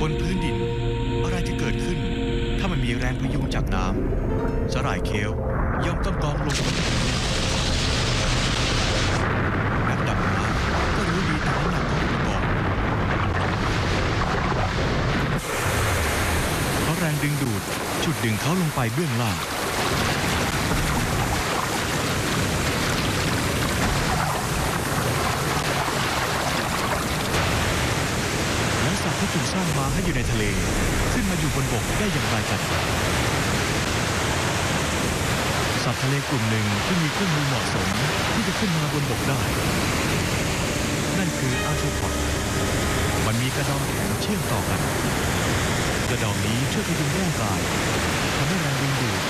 บนพื้นดินอะไรจะเกิดขึ้นถ้ามันมีแรงพยุงจากน้ำสหร่ายเคลย่อมต้องกองลงนักดำน้ำก็รู้ดีถึงน้ำหนักของอุปกรณ์เพราะแรงดึงดูดฉุดดึงเขาลงไปเบื้องล่างสัตว์ที่ถูกสร้างมาให้อยู่ในทะเลขึ้นมาอยู่บนบกได้อย่างไรกันสัตว์ทะเลกลุ่มหนึ่งที่มีเครื่องมือเหมาะสมที่จะขึ้นมาบนบกได้นั่นคืออาร์โทพอดมันมีกระดองแข็งเชื่อมต่อกันกระดองนี้ช่วยพยุงร่างกายทำให้แรงดึงดูด